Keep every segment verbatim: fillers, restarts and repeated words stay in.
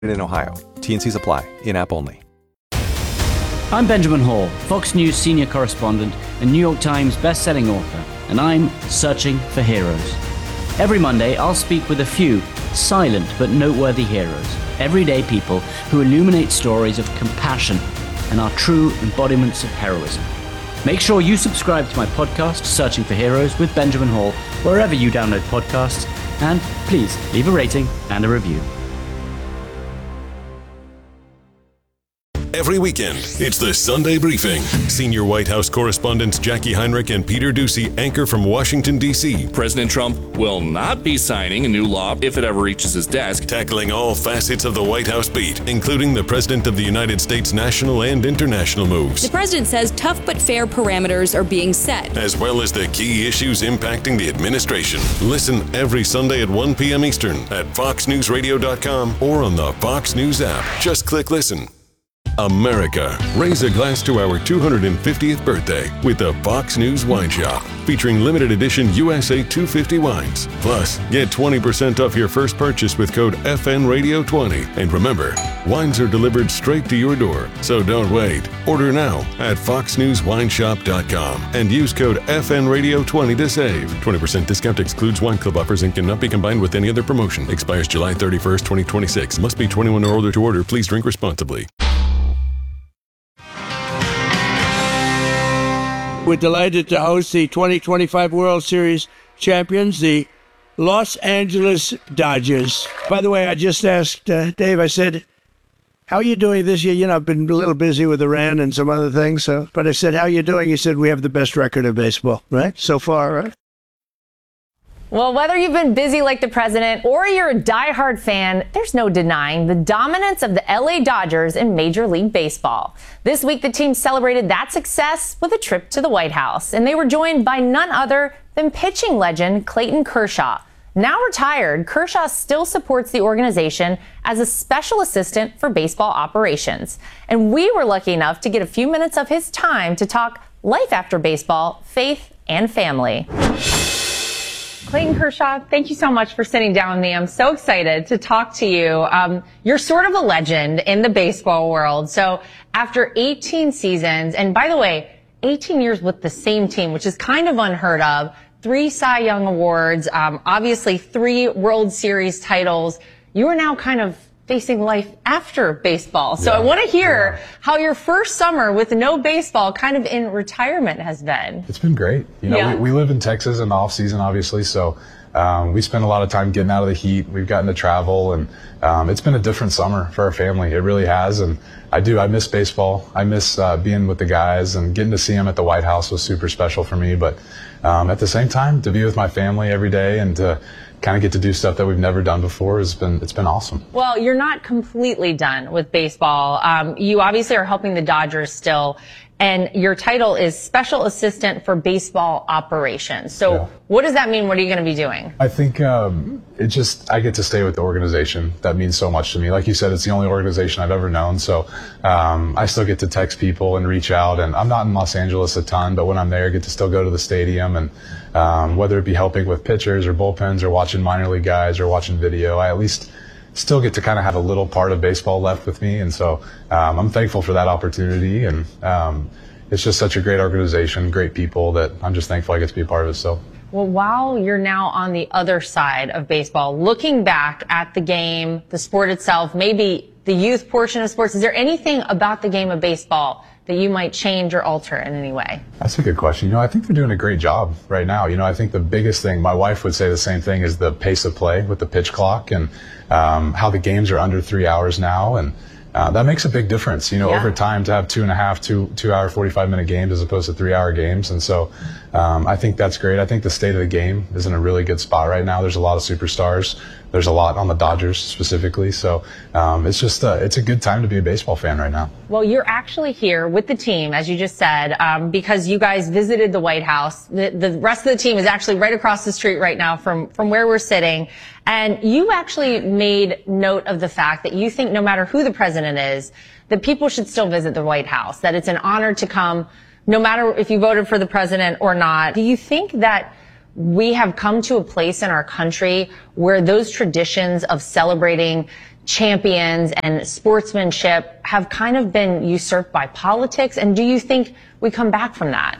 in Ohio. T and Cs apply. In-app only. I'm Benjamin Hall, Fox News senior correspondent and New York Times best-selling author, and I'm searching for heroes. Every Monday, I'll speak with a few silent but noteworthy heroes, everyday people who illuminate stories of compassion and are true embodiments of heroism. Make sure you subscribe to my podcast, Searching for Heroes with Benjamin Hall, wherever you download podcasts, and please leave a rating and a review. Every weekend, it's the Sunday Briefing. Senior White House correspondents Jackie Heinrich and Peter Doocy anchor from Washington, D C President Trump will not be signing a new law if it ever reaches his desk. Tackling all facets of the White House beat, including the President of the United States' national and international moves. The president says tough but fair parameters are being set, as well as the key issues impacting the administration. Listen every Sunday at one p.m. Eastern at fox news radio dot com or on the Fox News app. Just click listen. America, raise a glass to our two hundred fiftieth birthday with the Fox News Wine Shop, featuring limited edition U S A two fifty wines. Plus, get twenty percent off your first purchase with code F N radio twenty. And remember, wines are delivered straight to your door, so don't wait. Order now at fox news wine shop dot com and use code F N radio twenty to save. twenty percent discount excludes wine club offers and cannot be combined with any other promotion. Expires July thirty-first, twenty twenty-six. Must be twenty-one or older to order. Please drink responsibly. We're delighted to host the twenty twenty-five World Series champions, the Los Angeles Dodgers. By the way, I just asked uh, Dave, I said, how are you doing this year? You know, I've been a little busy with Iran and some other things, so, but I said, how are you doing? He said, we have the best record in baseball, right? So far, right? Well, whether you've been busy like the president or you're a diehard fan, there's no denying the dominance of the L A Dodgers in Major League Baseball. This week, the team celebrated that success with a trip to the White House, and they were joined by none other than pitching legend Clayton Kershaw. Now retired, Kershaw still supports the organization as a special assistant for baseball operations. And we were lucky enough to get a few minutes of his time to talk life after baseball, faith, and family. Clayton Kershaw, thank you so much for sitting down with me. I'm so excited to talk to you. Um, you're sort of a legend in the baseball world. So after eighteen seasons, and by the way, eighteen years with the same team, which is kind of unheard of, three Cy Young Awards, um, obviously three World Series titles, you are now kind of facing life after baseball. So yeah, I want to hear yeah. how your first summer with no baseball kind of in retirement has been. It's been great. You know, yeah. we, we live in Texas in the off season, obviously. So um, we spend a lot of time getting out of the heat. We've gotten to travel, and um, it's been a different summer for our family. It really has. And I do. I miss baseball. I miss uh, being with the guys, and getting to see them at the White House was super special for me. But um, at the same time, to be with my family every day and to kind of get to do stuff that we've never done before has been, it's been awesome. Well, you're not completely done with baseball. Um, you obviously are helping the Dodgers still, and your title is Special Assistant for Baseball Operations. So yeah. what does that mean? What are you going to be doing? I think um, it just, I get to stay with the organization. That means so much to me. Like you said, it's the only organization I've ever known. So um, I still get to text people and reach out. And I'm not in Los Angeles a ton, but when I'm there, I get to still go to the stadium. And um, whether it be helping with pitchers or bullpens or watching minor league guys or watching video, I at least still get to kind of have a little part of baseball left with me. And so um, I'm thankful for that opportunity. And um, it's just such a great organization, great people, that I'm just thankful I get to be a part of it still. Well, while you're now on the other side of baseball, looking back at the game, the sport itself, maybe the youth portion of sports, is there anything about the game of baseball that you might change or alter in any way? That's a good question. You know, I think they're doing a great job right now. You know, I think the biggest thing, my wife would say the same thing, is the pace of play with the pitch clock, and um, how the games are under three hours now. And uh, that makes a big difference, you know, yeah. over time, to have two and a half, two, two hour, forty-five minute games as opposed to three hour games. And so um, I think that's great. I think the state of the game is in a really good spot right now. There's a lot of superstars. There's a lot on the Dodgers specifically. So um, it's just uh, it's a good time to be a baseball fan right now. Well, you're actually here with the team, as you just said, um, because you guys visited the White House. The, the rest of the team is actually right across the street right now from, from where we're sitting. And you actually made note of the fact that you think no matter who the president is, that people should still visit the White House, that it's an honor to come no matter if you voted for the president or not. Do you think that we have come to a place in our country where those traditions of celebrating champions and sportsmanship have kind of been usurped by politics? And do you think we come back from that?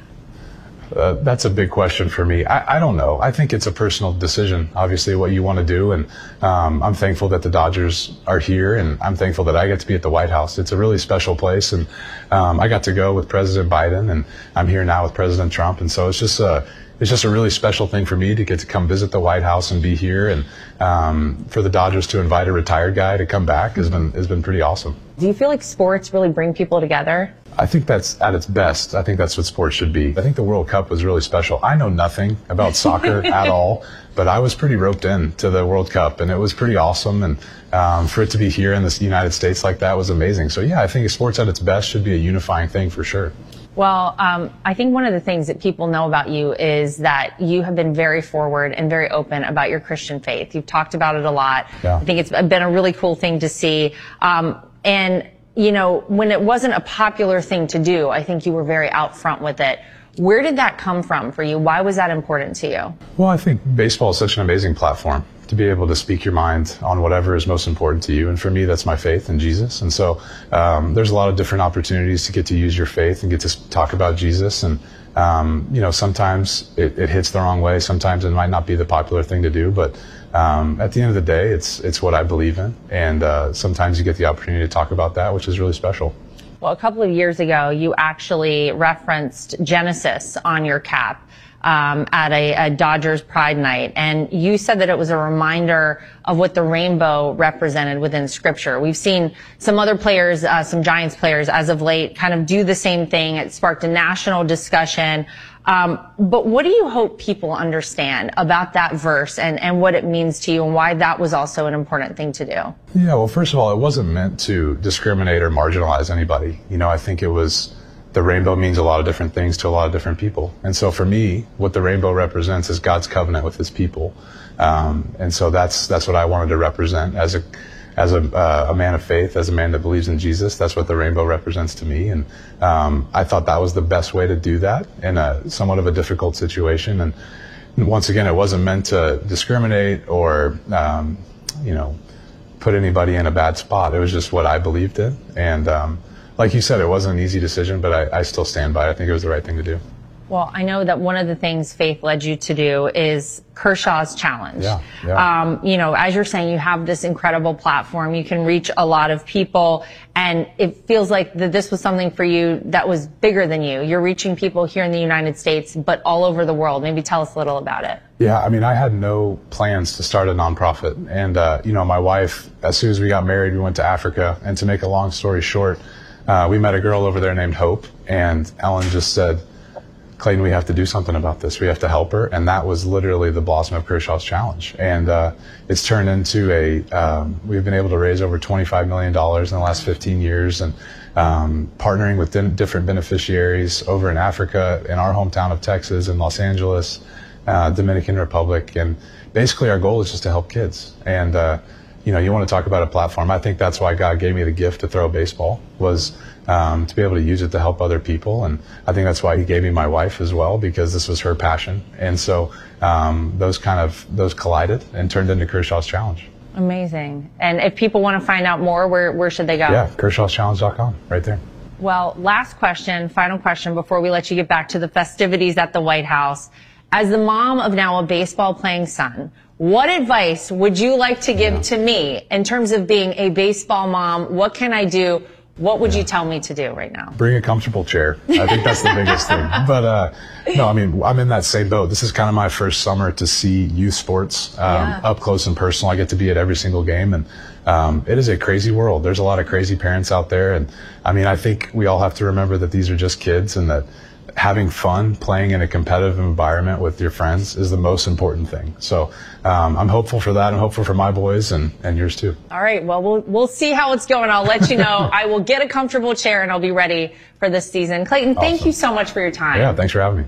Uh, that's a big question for me. I, I don't know. I think it's a personal decision, obviously, what you want to do. And um, I'm thankful that the Dodgers are here, and I'm thankful that I get to be at the White House. It's a really special place. And um, I got to go with President Biden, and I'm here now with President Trump. And so it's just a, it's just a really special thing for me to get to come visit the White House and be here. And um, for the Dodgers to invite a retired guy to come back has been, has been pretty awesome. Do you feel like sports really bring people together? I think that's at its best. I think that's what sports should be. I think the World Cup was really special. I know nothing about soccer at all, but I was pretty roped in to the World Cup, and it was pretty awesome. And um, for it to be here in the United States like that was amazing. So yeah, I think sports at its best should be a unifying thing for sure. Well, um, I think one of the things that people know about you is that you have been very forward and very open about your Christian faith. You've talked about it a lot. Yeah. I think it's been a really cool thing to see. Um, and you know, when it wasn't a popular thing to do, I think you were very out front with it. Where did that come from for you? Why was that important to you? Well, I think baseball is such an amazing platform to be able to speak your mind on whatever is most important to you. And for me, that's my faith in Jesus. And so um, there's a lot of different opportunities to get to use your faith and get to talk about Jesus. And, um, you know, sometimes it, it hits the wrong way. Sometimes it might not be the popular thing to do. But um, at the end of the day, it's it's what I believe in. And uh, sometimes you get the opportunity to talk about that, which is really special. Well, a couple of years ago, you actually referenced Genesis on your cap um, at a, a Dodgers Pride Night. And you said that it was a reminder of what the rainbow represented within Scripture. We've seen some other players, uh, some Giants players as of late, kind of do the same thing. It sparked a national discussion. Um, but what do you hope people understand about that verse and, and what it means to you and why that was also an important thing to do? Yeah, well, first of all, it wasn't meant to discriminate or marginalize anybody. You know, I think it was, the rainbow means a lot of different things to a lot of different people. And so for me, what the rainbow represents is God's covenant with his people. Um, and so that's, that's what I wanted to represent as a, as a, uh, a man of faith, as a man that believes in Jesus. That's what the rainbow represents to me. And um, I thought that was the best way to do that in a somewhat of a difficult situation. And once again, it wasn't meant to discriminate or, um, you know, put anybody in a bad spot. It was just what I believed in. And um, like you said, it wasn't an easy decision, but I, I still stand by it. I think it was the right thing to do. Well, I know that one of the things Faith led you to do is Kershaw's Challenge. Yeah, yeah. Um, you know, as you're saying, you have this incredible platform. You can reach a lot of people, and it feels like that this was something for you that was bigger than you. You're reaching people here in the United States, but all over the world. Maybe tell us a little about it. Yeah, I mean, I had no plans to start a nonprofit. And, uh, you know, my wife, as soon as we got married, we went to Africa. And to make a long story short, uh, we met a girl over there named Hope. And Ellen just said, Clayton, we have to do something about this. We have to help her. And that was literally the blossom of Kershaw's Challenge. And uh, it's turned into a, um, we've been able to raise over twenty-five million dollars in the last fifteen years and um, partnering with din- different beneficiaries over in Africa, in our hometown of Texas, in Los Angeles, uh, Dominican Republic. And basically our goal is just to help kids. And, uh, you know, you want to talk about a platform. I think that's why God gave me the gift to throw a baseball, was Um, to be able to use it to help other people. And I think that's why he gave me my wife as well, because this was her passion. And so um, those kind of, those collided and turned into Kershaw's Challenge. Amazing. And if people want to find out more, where, where should they go? Yeah, kershaws challenge dot com, right there. Well, last question, final question before we let you get back to the festivities at the White House. As the mom of now a baseball playing son, what advice would you like to give yeah. to me in terms of being a baseball mom? What can I do? What would yeah. you tell me to do right now? Bring a comfortable chair. I think that's the biggest thing. But uh, no, I mean, I'm in that same boat. This is kind of my first summer to see youth sports um, yeah. up close and personal. I get to be at every single game, and um, it is a crazy world. There's a lot of crazy parents out there, and I mean, I think we all have to remember that these are just kids, and that having fun playing in a competitive environment with your friends is the most important thing. So um, I'm hopeful for that. I'm hopeful for my boys and, and yours too. All right. Well, we'll we'll see how it's going. I'll let you know. I will get a comfortable chair and I'll be ready for this season. Clayton, awesome. Thank you so much for your time. Yeah, thanks for having me.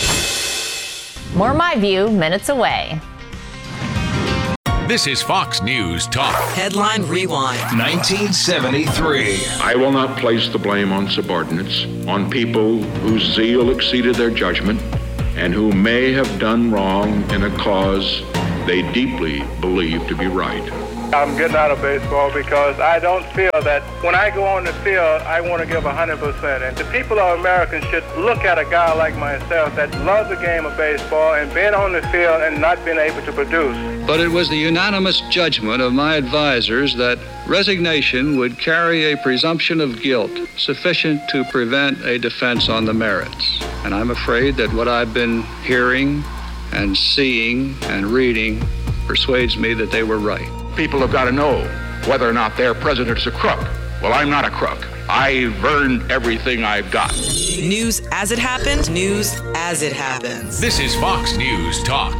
More My View minutes away. This is Fox News Talk. Headline Rewind. nineteen seventy-three. I will not place the blame on subordinates, on people whose zeal exceeded their judgment, and who may have done wrong in a cause they deeply believe to be right. I'm getting out of baseball because I don't feel that when I go on the field, I want to give one hundred percent. And the people of America should look at a guy like myself that loves the game of baseball and being on the field and not being able to produce. But it was the unanimous judgment of my advisors that resignation would carry a presumption of guilt sufficient to prevent a defense on the merits. And I'm afraid that what I've been hearing and seeing and reading persuades me that they were right. People have got to know whether or not their president's a crook. Well, I'm not a crook. I've earned everything I've got. News as it happened, news as it happens. This is Fox News Talk.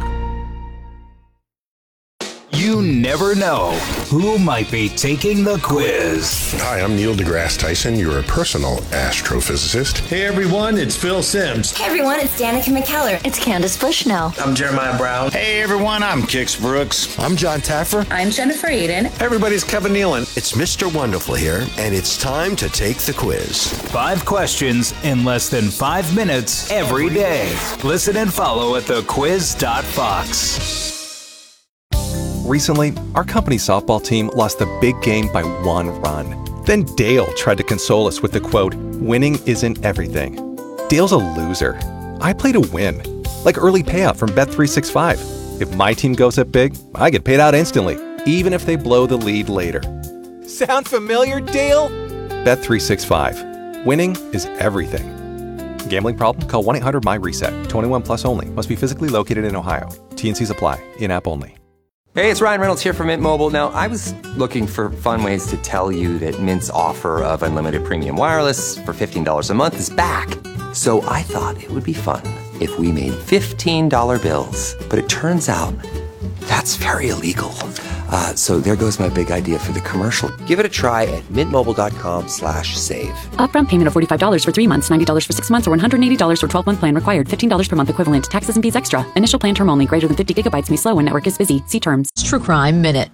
You never know who might be taking the quiz. Hi, I'm Neil deGrasse Tyson, your personal astrophysicist. Hey everyone, it's Phil Simms. Hey everyone, it's Danica McKellar. It's Candace Bushnell. I'm Jeremiah Brown. Hey everyone, I'm Kix Brooks. I'm John Taffer. I'm Jennifer Aiden. Hey everybody, it's Kevin Nealon. It's Mister Wonderful here, and it's time to take the quiz. Five questions in less than five minutes every day. Listen and follow at the quiz dot fox. Recently, our company's softball team lost the big game by one run. Then Dale tried to console us with the quote, "Winning isn't everything." Dale's a loser. I play to win. Like early payout from Bet three sixty-five. If my team goes up big, I get paid out instantly, even if they blow the lead later. Sound familiar, Dale? Bet three sixty-five. Winning is everything. Gambling problem? Call one eight hundred my reset. twenty-one plus only. Must be physically located in Ohio. T N Cs apply. In-app only. Hey, it's Ryan Reynolds here from Mint Mobile. Now, I was looking for fun ways to tell you that Mint's offer of unlimited premium wireless for fifteen dollars a month is back. So I thought it would be fun if we made fifteen dollar bills. But it turns out that's very illegal. Uh, so there goes my big idea for the commercial. Give it a try at mintmobile.com slash save. Upfront payment of forty-five dollars for three months, ninety dollars for six months, or one hundred eighty dollars for twelve-month plan required. fifteen dollars per month equivalent. Taxes and fees extra. Initial plan term only. Greater than fifty gigabytes may slow when network is busy. See terms. True Crime Minute.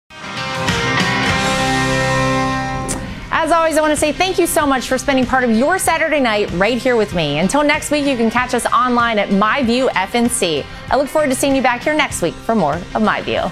As always, I want to say thank you so much for spending part of your Saturday night right here with me. Until next week, you can catch us online at MyView F N C. I look forward to seeing you back here next week for more of MyView.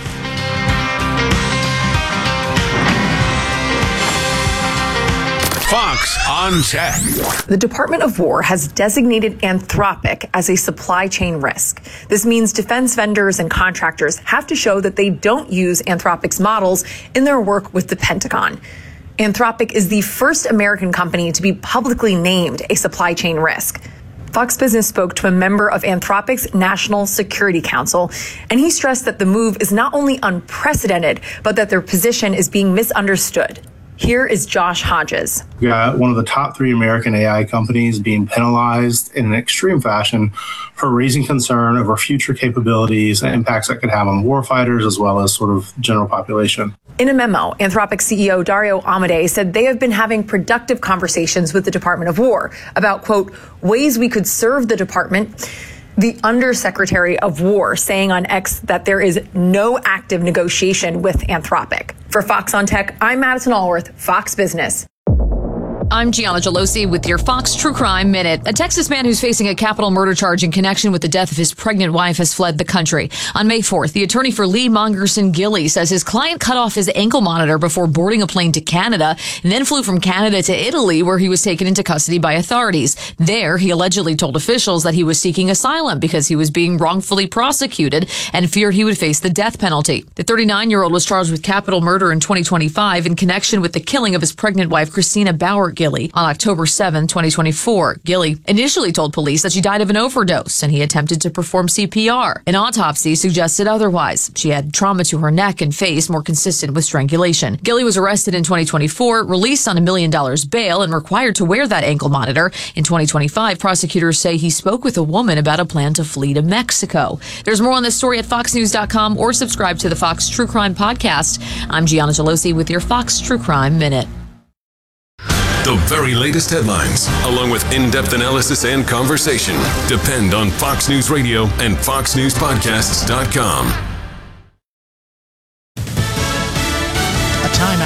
Fox on Tech. The Department of War has designated Anthropic as a supply chain risk. This means defense vendors and contractors have to show that they don't use Anthropic's models in their work with the Pentagon. Anthropic is the first American company to be publicly named a supply chain risk. Fox Business spoke to a member of Anthropic's National Security Council, and he stressed that the move is not only unprecedented, but that their position is being misunderstood. Here is Josh Hodges. We got one of the top three American A I companies being penalized in an extreme fashion for raising concern over future capabilities and impacts that could have on warfighters as well as sort of general population. In a memo, Anthropic C E O Dario Amodei said they have been having productive conversations with the Department of War about, quote, ways we could serve the department. The Undersecretary of War saying on X that there is no active negotiation with Anthropic. For Fox on Tech, I'm Madison Allworth, Fox Business. I'm Gianna Gelosi with your Fox True Crime Minute. A Texas man who's facing a capital murder charge in connection with the death of his pregnant wife has fled the country. On May fourth, the attorney for Lee Mongerson Gilley says his client cut off his ankle monitor before boarding a plane to Canada and then flew from Canada to Italy, where he was taken into custody by authorities. There, he allegedly told officials that he was seeking asylum because he was being wrongfully prosecuted and feared he would face the death penalty. The thirty-nine-year-old was charged with capital murder in twenty twenty-five in connection with the killing of his pregnant wife, Christina Bauer Gilley, on October seventh, twenty twenty-four. Gilley initially told police that she died of an overdose and he attempted to perform C P R. An autopsy suggested otherwise. She had trauma to her neck and face more consistent with strangulation. Gilley was arrested in twenty twenty-four, released on a million dollars bail, and required to wear that ankle monitor. In twenty twenty-five, prosecutors say he spoke with a woman about a plan to flee to Mexico. There's more on this story at fox news dot com or subscribe to the Fox True Crime Podcast. I'm Gianna Gelosi with your Fox True Crime Minute. The very latest headlines, along with in-depth analysis and conversation, depend on Fox News Radio and fox news podcasts dot com. A timeout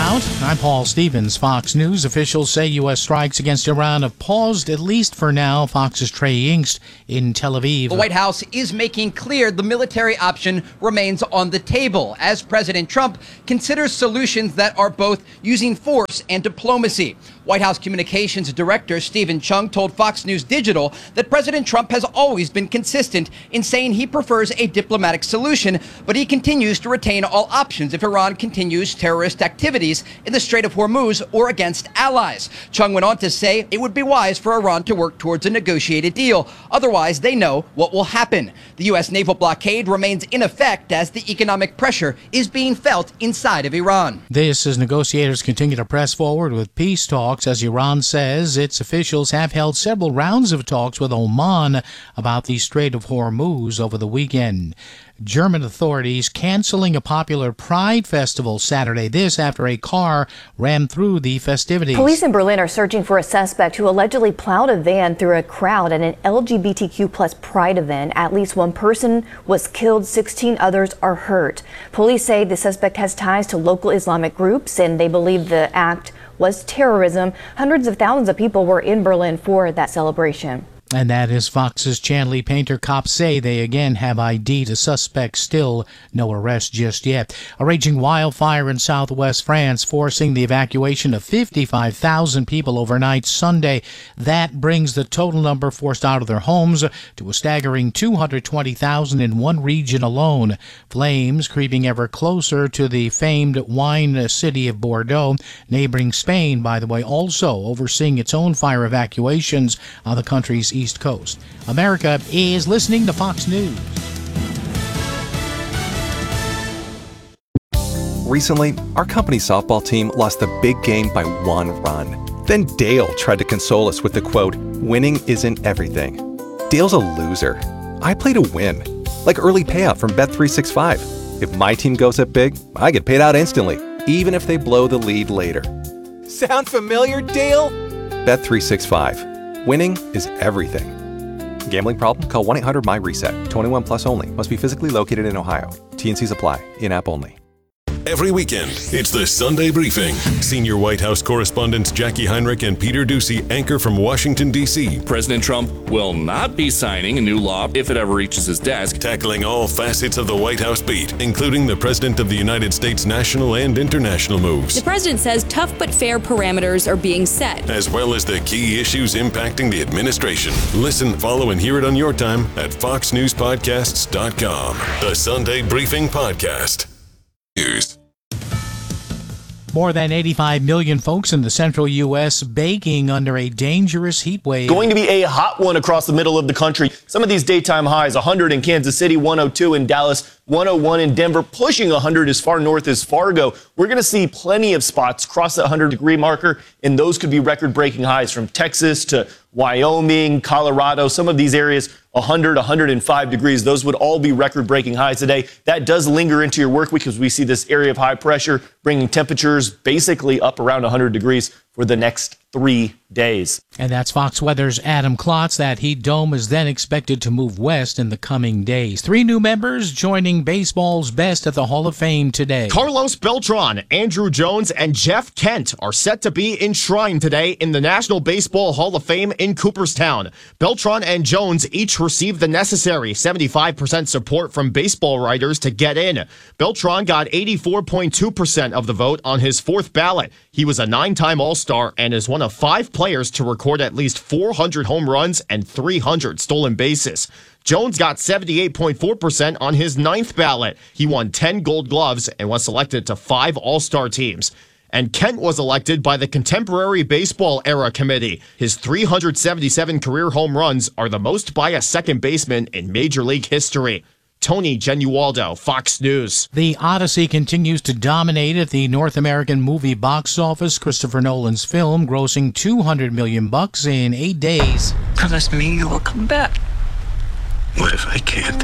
out. I'm Paul Stevens, Fox News. Officials say U S strikes against Iran have paused, at least for now. Fox's Trey Yingst in Tel Aviv. The White House is making clear the military option remains on the table as President Trump considers solutions that are both using force and diplomacy. White House Communications Director Stephen Chung told Fox News Digital that President Trump has always been consistent in saying he prefers a diplomatic solution, but he continues to retain all options if Iran continues terrorist activities in the Strait of Hormuz or against allies. Chung went on to say it would be wise for Iran to work towards a negotiated deal. Otherwise, they know what will happen. The U S naval blockade remains in effect as the economic pressure is being felt inside of Iran. This as negotiators continue to press forward with peace talks, as Iran says its officials have held several rounds of talks with Oman about the Strait of Hormuz over the weekend. German authorities canceling a popular Pride festival Saturday. This after a car ran through the festivities. Police in Berlin are searching for a suspect who allegedly plowed a van through a crowd at an L G B T Q plus Pride event. At least one person was killed, sixteen others are hurt. Police say the suspect has ties to local Islamic groups and they believe the act was terrorism. Hundreds of thousands of people were in Berlin for that celebration. And that is Fox's Chanley Painter. Cops say they again have I D'd a suspect, still no arrest just yet. A raging wildfire in southwest France forcing the evacuation of fifty-five thousand people overnight Sunday. That brings the total number forced out of their homes to a staggering two hundred twenty thousand in one region alone. Flames creeping ever closer to the famed wine city of Bordeaux, neighboring Spain, by the way, also overseeing its own fire evacuations on the country's East Coast. America is listening to Fox News. Recently, our company's softball team lost the big game by one run. Then Dale tried to console us with the quote, "Winning isn't everything." Dale's a loser. I play to win, like early payout from Bet three sixty-five. If my team goes up big, I get paid out instantly, even if they blow the lead later. Sound familiar, Dale? Bet three sixty-five. Winning is everything. Gambling problem? Call one eight hundred M Y reset. twenty-one plus only. Must be physically located in Ohio. T and Cs apply. In-app only. Every weekend, it's the Sunday Briefing. Senior White House correspondents Jackie Heinrich and Peter Doocy anchor from Washington, D C President Trump will not be signing a new law if it ever reaches his desk. Tackling all facets of the White House beat, including the President of the United States national and international moves. The president says tough but fair parameters are being set, as well as the key issues impacting the administration. Listen, follow, and hear it on your time at fox news podcasts dot com. The Sunday Briefing Podcast. News. More than eighty-five million folks in the central U S baking under a dangerous heat wave. Going to be a hot one across the middle of the country. Some of these daytime highs, one hundred in Kansas City, one oh two in Dallas, one oh one in Denver, pushing one hundred as far north as Fargo. We're going to see plenty of spots cross that one hundred degree marker, and those could be record-breaking highs from Texas to Wyoming, Colorado, some of these areas, one hundred, one hundred five degrees. Those would all be record-breaking highs today. That does linger into your work week because we see this area of high pressure bringing temperatures basically up around one hundred degrees for the next three days. And that's Fox Weather's Adam Klotz. That heat dome is then expected to move west in the coming days. Three new members joining baseball's best at the Hall of Fame today. Carlos Beltran, Andrew Jones, and Jeff Kent are set to be enshrined today in the National Baseball Hall of Fame in Cooperstown. Beltran and Jones each received the necessary seventy-five percent support from baseball writers to get in. Beltran got eighty-four point two percent of the vote on his fourth ballot. He was a nine-time All-Star and is one of five players to record at least four hundred home runs and three hundred stolen bases. Jones got seventy-eight point four percent on his ninth ballot. He won ten Gold Gloves and was selected to five All-Star teams. And Kent was elected by the Contemporary Baseball Era Committee. His three hundred seventy-seven career home runs are the most by a second baseman in Major League history. Tony Genualdo, Fox News. The Odyssey continues to dominate at the North American movie box office. Christopher Nolan's film grossing two hundred million bucks in eight days. Promise me you will come back. What if I can't?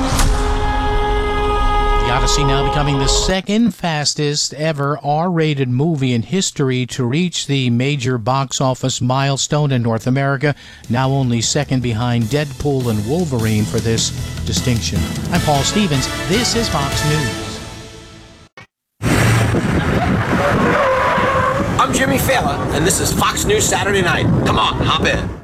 The Odyssey now becoming the second fastest ever R-rated movie in history to reach the major box office milestone in North America, now only second behind Deadpool and Wolverine for this distinction. I'm Paul Stevens. This is Fox News. Michaela, and this is Fox News Saturday Night. Come on, hop in.